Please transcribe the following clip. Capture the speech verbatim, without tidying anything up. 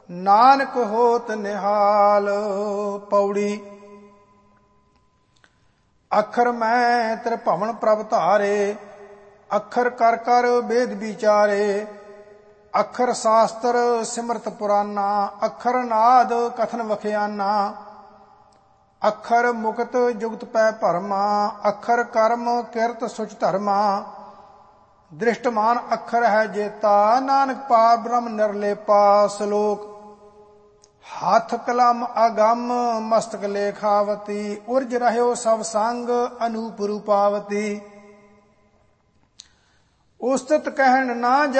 ਨਾਨਕ ਹੋਤ ਨਿਹਾਲ। ਪੌੜੀ। ਅੱਖਰ ਮੈਂ ਤ੍ਰਿਭਵਨ ਪ੍ਰਭ ਧਾਰੇ, ਅੱਖਰ ਕਰ ਕਰ ਵੇਦ ਵਿਚਾਰੇ। ਅੱਖਰ ਸ਼ਾਸਤਰ ਸਿਮਰਤ ਪੁਰਾਨਾ, ਅੱਖਰ ਨਾਦ ਕਥਨ ਵਖਿਆਨਾ। ਅੱਖਰ ਮੁਕਤ ਜੁਗਤ ਪੈ ਭਰਮਾ, ਅੱਖਰ ਕਰਮ ਕਿਰਤ ਸੁਚ ਧਰਮਾ। ਦ੍ਰਿਸ਼ਟਮਾਨ ਅੱਖਰ ਹੈ ਜੇਤਾ, ਨਾਨਕ ਪਾਰ ਬ੍ਰਹਮ ਨਿਰਲੇਪਾ। ਸ਼ਲੋਕ। ਹੱਥ ਕਲਮ ਅਗੰਮ ਮਸਤਕ ਲੇਖਾਵਤੀ, ਉਰਜ ਰਹਿਓ ਸਭ ਸੰਗ ਅਨੂਪ ਰੂਪਾਵਤੀ। ਉਸਤਤ ਕਹਿਣ ਨਾ